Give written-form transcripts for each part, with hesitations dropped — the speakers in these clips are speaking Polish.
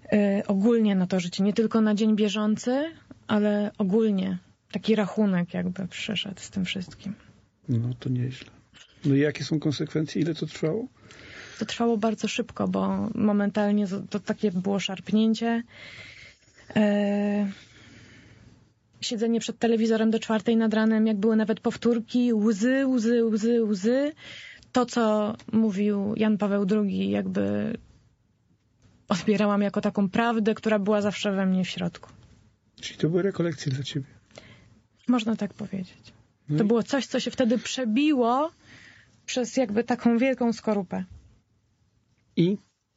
ogólnie na to życie, nie tylko na dzień bieżący, ale ogólnie taki rachunek jakby przyszedł z tym wszystkim. No to nieźle. No i jakie są konsekwencje? Ile to trwało? To trwało bardzo szybko, bo momentalnie to takie było szarpnięcie. Siedzenie przed telewizorem do 4 nad ranem, jak były nawet powtórki, łzy. To, co mówił Jan Paweł II, jakby odbierałam jako taką prawdę, która była zawsze we mnie w środku. Czyli to były rekolekcje dla ciebie? Można tak powiedzieć. No to było coś, co się wtedy przebiło przez jakby taką wielką skorupę. I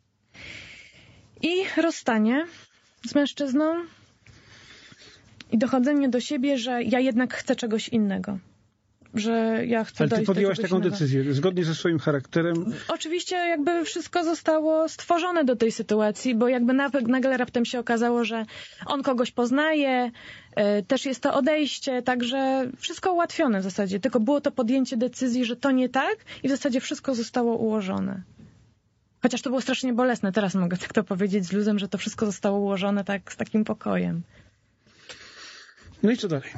rozstanie z mężczyzną i dochodzenie do siebie, że ja jednak chcę czegoś innego. Że ja chcę dojść do czegoś innego. Ale ty podjęłaś taką decyzję, zgodnie ze swoim charakterem? Oczywiście jakby wszystko zostało stworzone do tej sytuacji, bo jakby nagle raptem się okazało, że on kogoś poznaje, też jest to odejście, także wszystko ułatwione w zasadzie. Tylko było to podjęcie decyzji, że to nie tak i w zasadzie wszystko zostało ułożone. Chociaż to było strasznie bolesne. Teraz mogę tak to powiedzieć z luzem, że to wszystko zostało ułożone tak z takim pokojem. No i co dalej?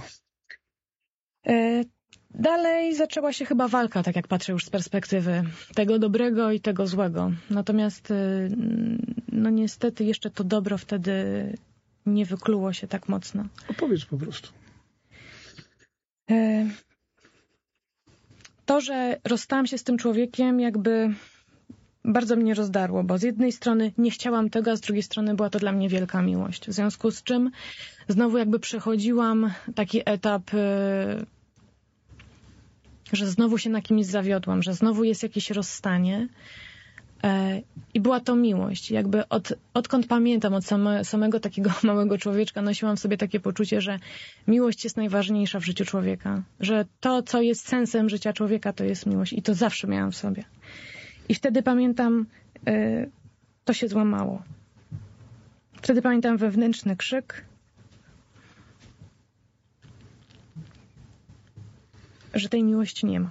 Dalej zaczęła się chyba walka, tak jak patrzę już z perspektywy tego dobrego i tego złego. Natomiast no niestety jeszcze to dobro wtedy nie wykluło się tak mocno. Opowiedz po prostu. To, że rozstałam się z tym człowiekiem, jakby bardzo mnie rozdarło, bo z jednej strony nie chciałam tego, a z drugiej strony była to dla mnie wielka miłość. W związku z czym znowu jakby przechodziłam taki etap, że znowu się na kimś zawiodłam, że znowu jest jakieś rozstanie i była to miłość. Jakby odkąd pamiętam, od samego takiego małego człowieczka nosiłam w sobie takie poczucie, że miłość jest najważniejsza w życiu człowieka. Że to, co jest sensem życia człowieka, to jest miłość i to zawsze miałam w sobie. I wtedy pamiętam, to się złamało. Wtedy pamiętam wewnętrzny krzyk, że tej miłości nie ma.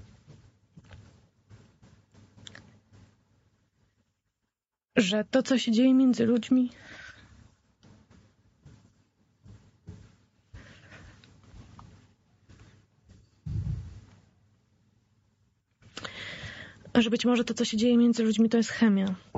Że to, co się dzieje między ludźmi, że być może to, co się dzieje między ludźmi, to jest chemia.